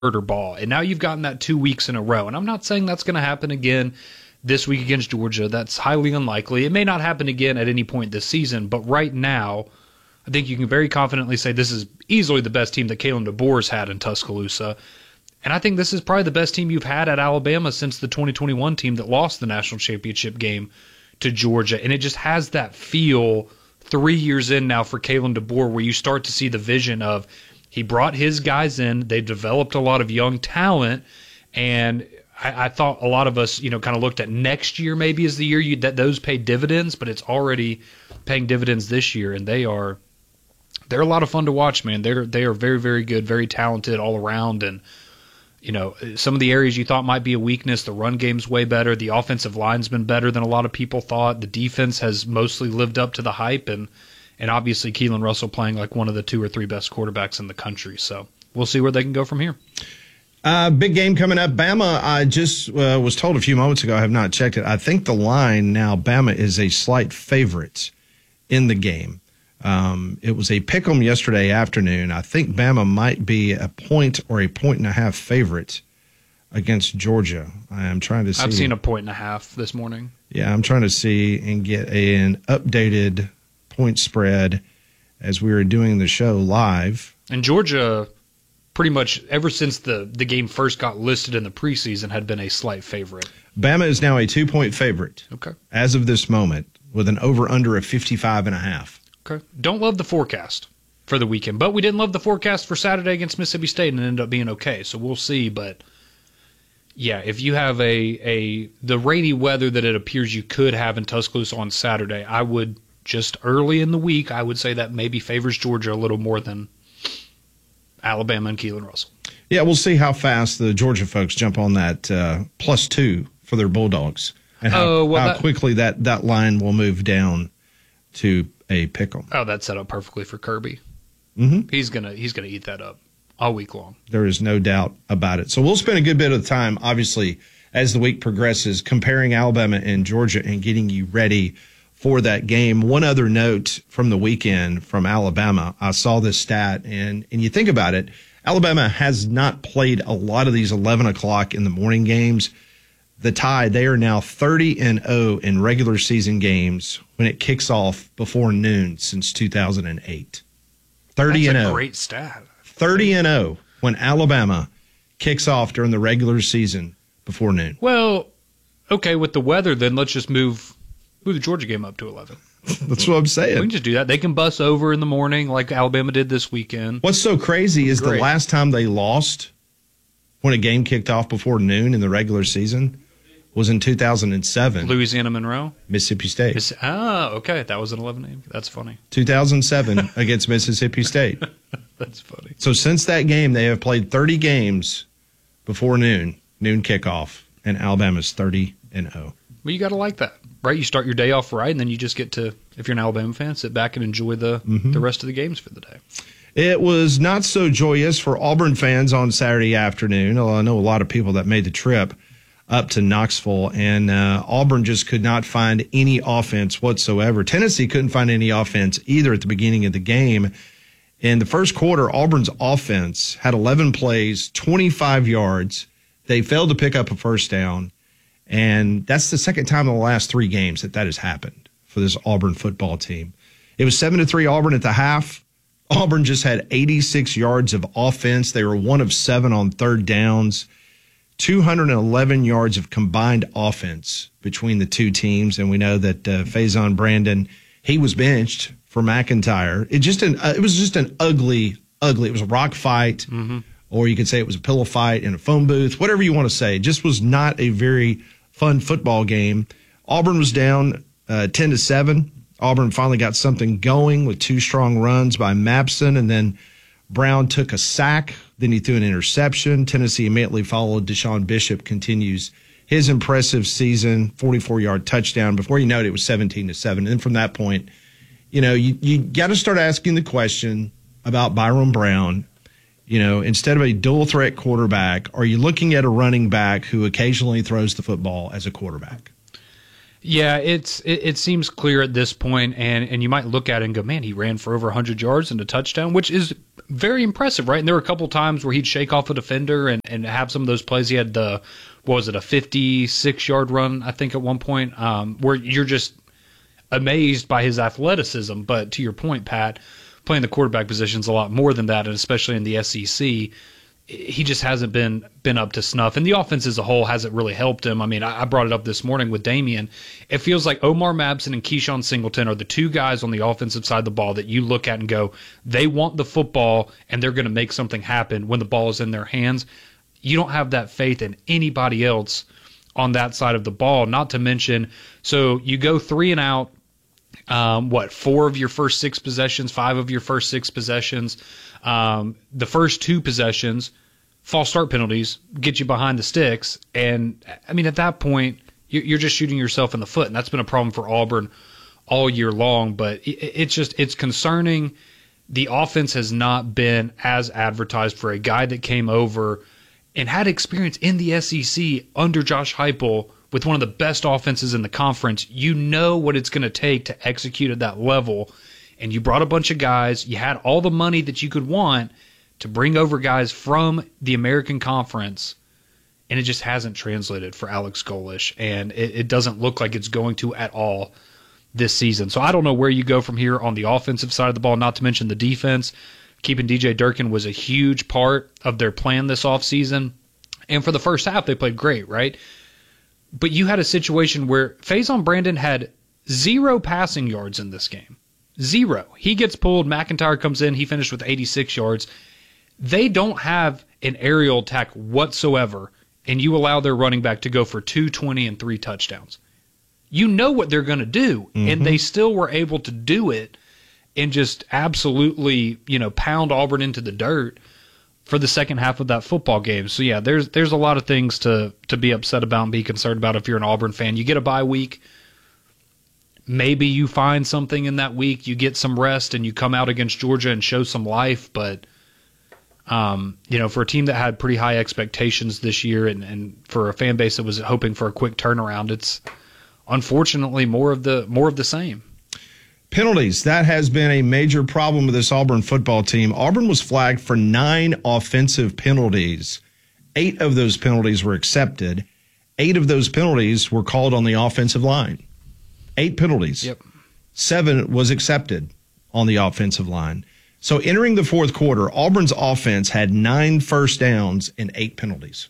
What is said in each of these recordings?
starter ball. And now you've gotten that 2 weeks in a row. And I'm not saying that's going to happen again this week against Georgia. That's highly unlikely. It may not happen again at any point this season, but right now, I think you can very confidently say this is easily the best team that Kalen DeBoer's had in Tuscaloosa. And I think this is probably the best team you've had at Alabama since the 2021 team that lost the national championship game to Georgia. And it just has that feel 3 years in now for Kalen DeBoer where you start to see the vision of he brought his guys in, they developed a lot of young talent, and I thought a lot of us, kind of looked at next year maybe as the year that those pay dividends, but it's already paying dividends this year, and they're a lot of fun to watch, man. They are very, very good, very talented all around, and some of the areas you thought might be a weakness, the run game's way better, the offensive line's been better than a lot of people thought, the defense has mostly lived up to the hype, and obviously Keelan Russell playing like one of the 2 or 3 best quarterbacks in the country. So we'll see where they can go from here. Big game coming up. Bama, I just was told a few moments ago, I have not checked it. I think the line now, Bama is a slight favorite in the game. It was a pick'em yesterday afternoon. I think Bama might be a point or a 1.5 favorite against Georgia. I am trying to see. I've seen a 1.5 this morning. Yeah, I'm trying to see and get an updated point spread as we were doing the show live. And Georgia, pretty much ever since the game first got listed in the preseason, had been a slight favorite. Bama is now a 2-point favorite. Okay. As of this moment, with an over-under of 55.5. Okay. Don't love the forecast for the weekend, but we didn't love the forecast for Saturday against Mississippi State and it ended up being okay. So we'll see. But yeah, if you have the rainy weather that it appears you could have in Tuscaloosa on Saturday, I would just early in the week, I would say that maybe favors Georgia a little more than Alabama and Keelan Russell. Yeah, we'll see how fast the Georgia folks jump on that +2 for their Bulldogs and how quickly that line will move down to a pick'em. Oh, that's set up perfectly for Kirby. Mm-hmm. He's gonna eat that up all week long. There is no doubt about it. So we'll spend a good bit of time, obviously, as the week progresses, comparing Alabama and Georgia and getting you ready for that game. One other note from the weekend from Alabama, I saw this stat, and you think about it, Alabama has not played a lot of these 11 o'clock in the morning games. The Tide, they are now 30-0 in regular season games when it kicks off before noon since 2008. 30-0. That's a great stat. 30-0 when Alabama kicks off during the regular season before noon. Well, okay, with the weather, then let's just move the Georgia game up to 11. That's what I'm saying. We can just do that. They can bus over in the morning like Alabama did this weekend. What's so crazy is the last time they lost when a game kicked off before noon in the regular season was in 2007. Louisiana Monroe? Mississippi State. Okay. That was an 11 game. That's funny. 2007 against Mississippi State. That's funny. So since that game, they have played 30 games before noon kickoff, and Alabama's 30-0. Well, you got to like that, right? You start your day off right, and then you just get to, if you're an Alabama fan, sit back and enjoy the rest of the games for the day. It was not so joyous for Auburn fans on Saturday afternoon. I know a lot of people that made the trip up to Knoxville, and Auburn just could not find any offense whatsoever. Tennessee couldn't find any offense either at the beginning of the game. In the first quarter, Auburn's offense had 11 plays, 25 yards. They failed to pick up a first down, and that's the second time in the last 3 games that has happened for this Auburn football team. It was 7-3 Auburn at the half. Auburn just had 86 yards of offense. They were 1 of 7 on third downs. 211 yards of combined offense between the two teams, and we know that Faison Brandon, he was benched for McIntyre. It was just an ugly. It was a rock fight, or you could say it was a pillow fight in a phone booth, whatever you want to say. It just was not a very fun football game. Auburn was down 10-7. Auburn finally got something going with 2 strong runs by Mapson, and then Brown took a sack. Then he threw an interception. Tennessee immediately followed. Deshaun Bishop continues his impressive season, 44-yard touchdown. Before you know it, it was 17-7. And then from that point, you got to start asking the question about Byron Brown. Instead of a dual-threat quarterback, are you looking at a running back who occasionally throws the football as a quarterback? Yeah, it seems clear at this point, and you might look at it and go, man, he ran for over 100 yards and a touchdown, which is very impressive, right? And there were a couple times where he'd shake off a defender and have some of those plays. He had a 56-yard run, I think, at one point, where you're just amazed by his athleticism. But to your point, Pat, playing the quarterback position is a lot more than that, and especially in the SEC, he just hasn't been up to snuff. And the offense as a whole hasn't really helped him. I mean, I brought it up this morning with Damian. It feels like Omar Mabson and Keyshawn Singleton are the two guys on the offensive side of the ball that you look at and go, they want the football and they're going to make something happen when the ball is in their hands. You don't have that faith in anybody else on that side of the ball, not to mention, so you go 3 and out, 4 of your first 6 possessions, 5 of your first 6 possessions. The first 2 possessions, false start penalties, get you behind the sticks. And, I mean, at that point, you're just shooting yourself in the foot. And that's been a problem for Auburn all year long. But it's concerning. The offense has not been as advertised for a guy that came over and had experience in the SEC under Josh Heupel with one of the best offenses in the conference. You know what it's going to take to execute at that level. And you brought a bunch of guys. You had all the money that you could want to bring over guys from the American Conference, and it just hasn't translated for Alex Golesh, and it doesn't look like it's going to at all this season. So I don't know where you go from here on the offensive side of the ball, not to mention the defense. Keeping DJ Durkin was a huge part of their plan this offseason, and for the first half, they played great, right? But you had a situation where Faison Brandon had 0 passing yards in this game. 0. He gets pulled. McIntyre comes in. He finished with 86 yards. They don't have an aerial attack whatsoever, and you allow their running back to go for 220 and 3 touchdowns. You know what they're going to do, and they still were able to do it and just absolutely, pound Auburn into the dirt for the second half of that football game. So, yeah, there's a lot of things to be upset about and be concerned about if you're an Auburn fan. You get a bye week. Maybe you find something in that week. You get some rest and you come out against Georgia and show some life. But, for a team that had pretty high expectations this year and for a fan base that was hoping for a quick turnaround, it's unfortunately more of the same. Penalties. That has been a major problem with this Auburn football team. Auburn was flagged for 9 offensive penalties. 8 of those penalties were accepted. 8 of those penalties were called on the offensive line. 8 penalties. Yep. 7 was accepted on the offensive line. So entering the fourth quarter, Auburn's offense had 9 first downs and 8 penalties.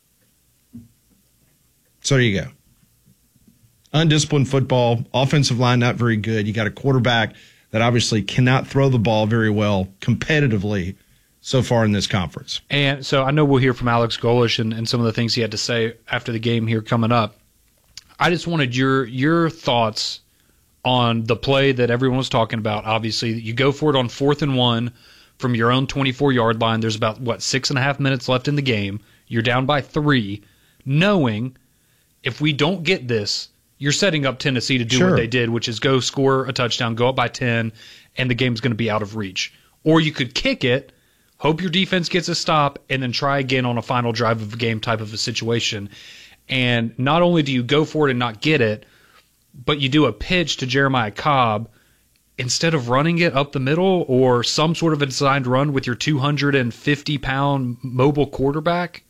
So there you go. Undisciplined football, offensive line not very good. You got a quarterback that obviously cannot throw the ball very well competitively so far in this conference. And so I know we'll hear from Alex Golesh and some of the things he had to say after the game here coming up. I just wanted your thoughts on the play that everyone was talking about. Obviously, you go for it on 4th and 1 from your own 24-yard line. There's about, 6.5 minutes left in the game. You're down by 3, knowing if we don't get this, you're setting up Tennessee to do what they did, which is go score a touchdown, go up by 10, and the game's going to be out of reach. Or you could kick it, hope your defense gets a stop, and then try again on a final drive of a game type of a situation. And not only do you go for it and not get it, but you do a pitch to Jeremiah Cobb instead of running it up the middle or some sort of a designed run with your 250-pound mobile quarterback.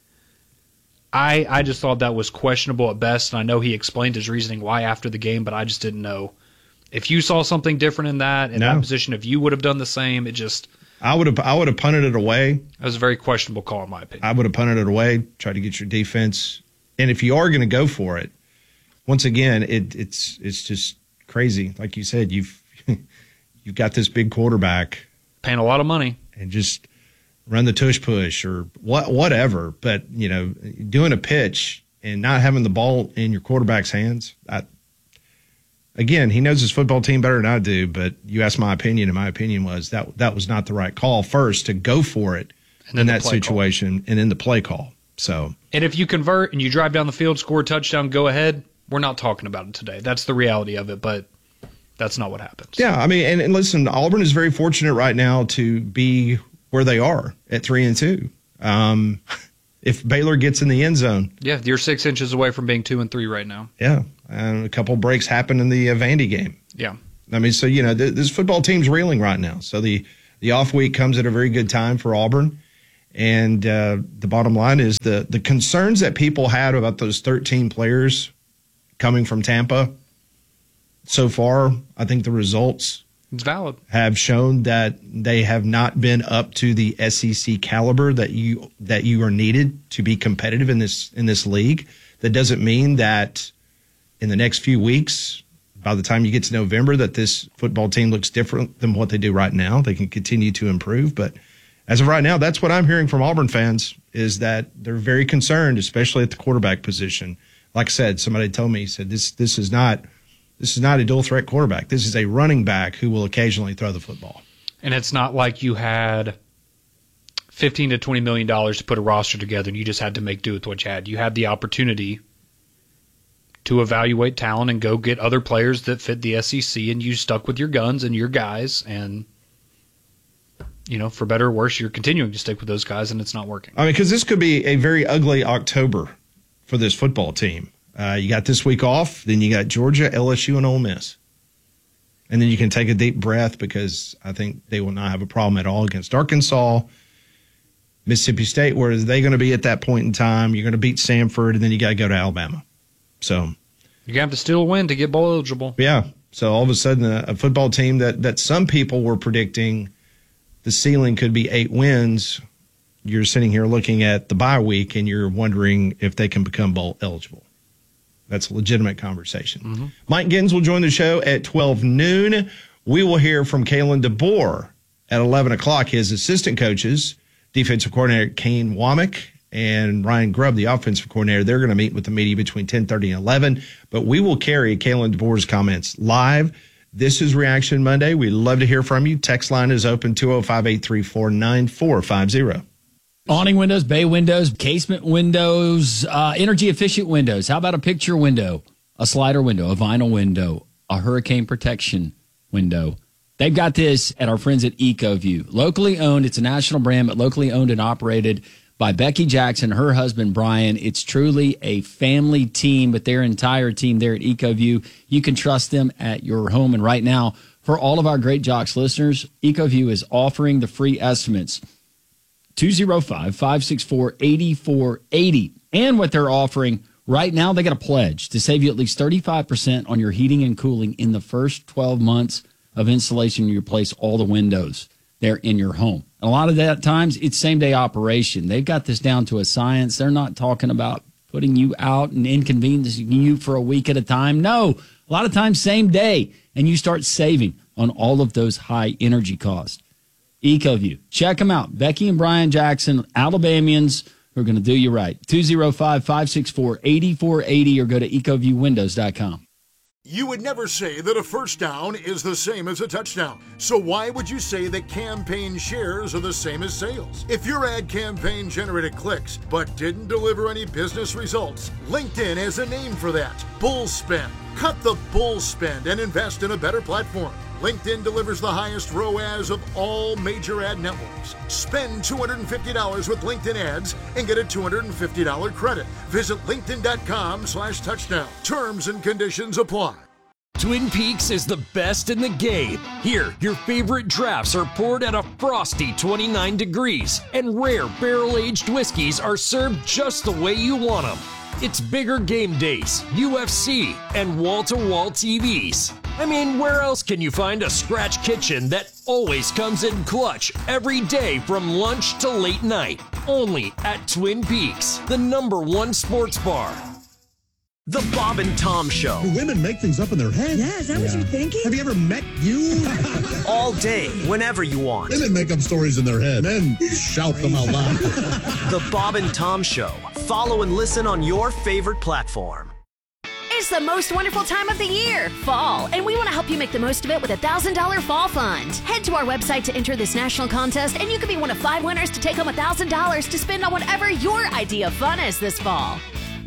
I just thought that was questionable at best, and I know he explained his reasoning why after the game, but I just didn't know if you saw something different in that position, if you would have done the same. I would have punted it away. That was a very questionable call in my opinion. I would have punted it away, tried to get your defense. And if you are going to go for it, once again, it's just crazy. Like you said, you've got this big quarterback paying a lot of money, and just run the tush push or whatever. But doing a pitch and not having the ball in your quarterback's hands. Again, he knows his football team better than I do. But you asked my opinion, and my opinion was that was not the right call. First to go for it in that situation, and then the play call. So, and if you convert and you drive down the field, score a touchdown, go ahead, we're not talking about it today. That's the reality of it, but that's not what happens. Yeah, I mean, and listen, Auburn is very fortunate right now to be where they are at 3-2. If Baylor gets in the end zone. Yeah, you're 6 inches away from being 2-3 right now. Yeah, and a couple breaks happened in the Vandy game. Yeah. I mean, so, this football team's reeling right now. So the The off week comes at a very good time for Auburn. And the bottom line is the concerns that people had about those 13 players coming from Tampa, so far, I think the results it's valid. Have shown that they have not been up to the SEC caliber that you are needed to be competitive in this league. That doesn't mean that in the next few weeks, by the time you get to November, that this football team looks different than what they do right now. They can continue to improve, but as of right now, that's what I'm hearing from Auburn fans is that they're very concerned, especially at the quarterback position. Like I said, somebody told me, he said, this is not a dual threat quarterback. This is a running back who will occasionally throw the football. And it's not like you had $15 to $20 million to put a roster together and you just had to make do with what you had. You had the opportunity to evaluate talent and go get other players that fit the SEC, and you stuck with your guns and your guys, and for better or worse, you're continuing to stick with those guys, and it's not working. I mean, because this could be a very ugly October for this football team. You got this week off, then you got Georgia, LSU, and Ole Miss. And then you can take a deep breath because I think they will not have a problem at all against Arkansas, Mississippi State. Where are they going to be at that point in time? You're going to beat Samford, and then you got to go to Alabama. So you're going to have to still win to get bowl eligible. Yeah. So all of a sudden, a football team that some people were predicting the ceiling could be 8 wins. You're sitting here looking at the bye week, and you're wondering if they can become bowl eligible. That's a legitimate conversation. Mm-hmm. Mike Giddens will join the show at 12 noon. We will hear from Kalen DeBoer at 11 o'clock. His assistant coaches, defensive coordinator Kane Womack and Ryan Grubb, the offensive coordinator, they're going to meet with the media between 10:30 and 11. But we will carry Kalen DeBoer's comments live. This is Reaction Monday. We'd love to hear from you. Text line is open, 205-834-9450. Awning windows, bay windows, casement windows, energy-efficient windows. How about a picture window, a slider window, a vinyl window, a hurricane protection window? They've got this at our friends at EcoView. Locally owned. It's a national brand, but locally owned and operated by Becky Jackson, her husband, Brian. It's truly a family team, but their entire team there at EcoView. You can trust them at your home. And right now, for all of our Great Jocks listeners, EcoView is offering the free estimates. 205-564-8480. And what they're offering right now, they got a pledge to save you at least 35% on your heating and cooling in the first 12 months of installation. You replace all the windows there in your home. And a lot of that times, it's same-day operation. They've got this down to a science. They're not talking about putting you out and inconveniencing you for a week at a time. No, a lot of times, same day. And you start saving on all of those high energy costs. EcoView. Check them out. Becky and Brian Jackson, Alabamians, who are going to do you right. 205-564-8480 or go to ecoviewwindows.com. You would never say that a first down is the same as a touchdown. So why would you say that campaign shares are the same as sales? If your ad campaign generated clicks but didn't deliver any business results, LinkedIn has a name for that. Bull spend. Cut the bull spend and invest in a better platform. LinkedIn delivers the highest ROAS of all major ad networks. Spend $250 with LinkedIn ads and get a $250 credit. Visit linkedin.com/touchdown. Terms and conditions apply. Twin Peaks is the best in the game. Here, your favorite drafts are poured at a frosty 29 degrees, and rare barrel-aged whiskeys are served just the way you want them. It's bigger game days, UFC, and wall-to-wall TVs. I mean, where else can you find a scratch kitchen that always comes in clutch every day from lunch to late night? Only at Twin Peaks, the #1 sports bar. The Bob and Tom Show. Do women make things up in their head? Yeah, is that what you're thinking? Have you ever met you? All day, whenever you want. Women make up stories in their head. Men shout them out loud. The Bob and Tom Show. Follow and listen on your favorite platform. It's the most wonderful time of the year, fall, and we want to help you make the most of it with a $1,000 fall fund. Head to our website to enter this national contest, and you could be one of 5 winners to take home $1,000 to spend on whatever your idea of fun is this fall.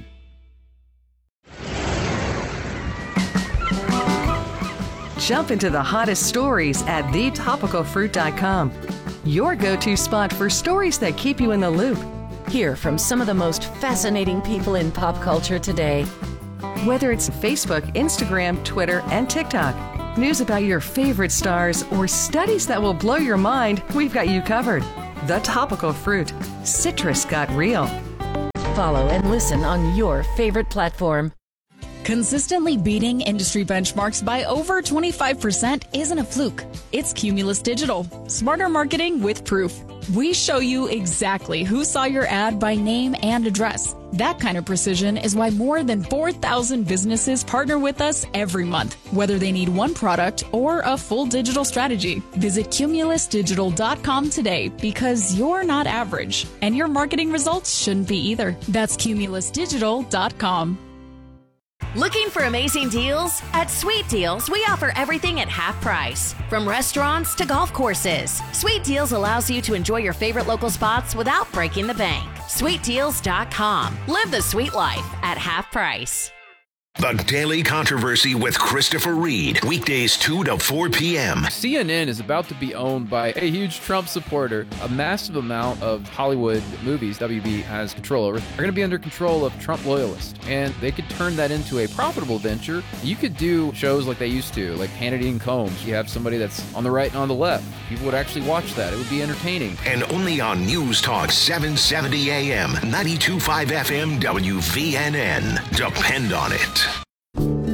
Jump into the hottest stories at thetopicalfruit.com. Your go-to spot for stories that keep you in the loop. Hear from some of the most fascinating people in pop culture today. Whether it's Facebook, Instagram, Twitter, and TikTok. News about your favorite stars or studies that will blow your mind, we've got you covered. The Topical Fruit. Citrus got real. Follow and listen on your favorite platform. Consistently beating industry benchmarks by over 25% isn't a fluke. It's Cumulus Digital. Smarter marketing with proof. We show you exactly who saw your ad by name and address. That kind of precision is why more than 4,000 businesses partner with us every month, whether they need one product or a full digital strategy. Visit cumulusdigital.com today because you're not average, and your marketing results shouldn't be either. That's cumulusdigital.com. Looking for amazing deals? At Sweet Deals, we offer everything at half price. From restaurants to golf courses, Sweet Deals allows you to enjoy your favorite local spots without breaking the bank. SweetDeals.com. Live the sweet life at half price. The Daily Controversy with Christopher Reed. Weekdays 2 to 4 p.m. CNN is about to be owned by a huge Trump supporter. A massive amount of Hollywood movies WB has control over are going to be under control of Trump loyalists. And they could turn that into a profitable venture. You could do shows like they used to, like Hannity and Combs. You have somebody that's on the right and on the left. People would actually watch that. It would be entertaining. And only on News Talk 770 AM, 92.5 FM, WVNN. Depend on it.